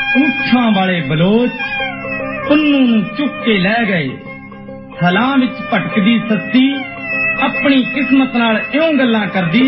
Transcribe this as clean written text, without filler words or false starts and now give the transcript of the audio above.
ਊਠਾਂ ਵਾਲੇ ਬਲੋਚ ਪੁੰਨੂ ਨੂੰ ਚੁੱਕ ਕੇ ਲੈ ਗਏ। ਥਲਾਂ ਵਿੱਚ ਭਟਕਦੀ ਸੱਸੀ ਆਪਣੀ ਕਿਸਮਤ ਨਾਲ ਇਉਂ ਗੱਲਾਂ ਕਰਦੀ